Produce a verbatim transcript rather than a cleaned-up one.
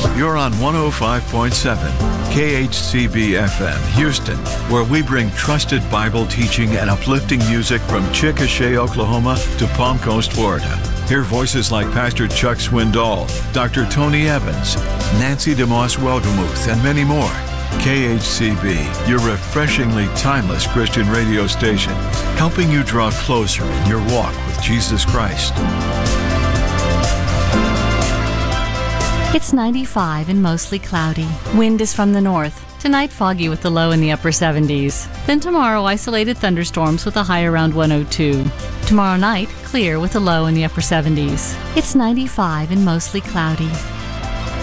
You're on one oh five point seven K H C B F M, Houston, where we bring trusted Bible teaching and uplifting music from Chickasha, Oklahoma to Palm Coast, Florida. Hear voices like Pastor Chuck Swindoll, Doctor Tony Evans, Nancy DeMoss Welgemuth, and many more. K H C B, your refreshingly timeless Christian radio station, helping you draw closer in your walk with Jesus Christ. It's ninety-five and mostly cloudy. Wind is from the north. Tonight, foggy with the low in the upper seventies. Then tomorrow, isolated thunderstorms with a high around one oh two. Tomorrow night, clear with a low in the upper seventies. It's ninety-five and mostly cloudy.